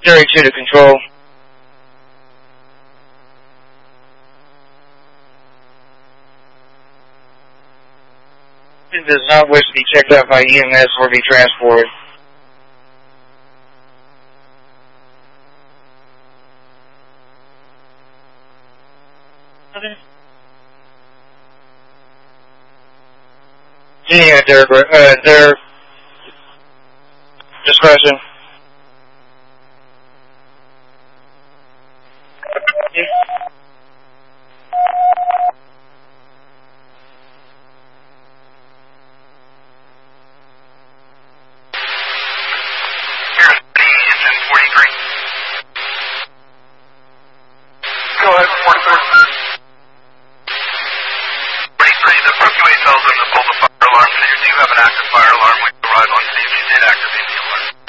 Area 2 to control. It does not wish to be checked out by EMS or be transported. Okay. Yeah, their discretion.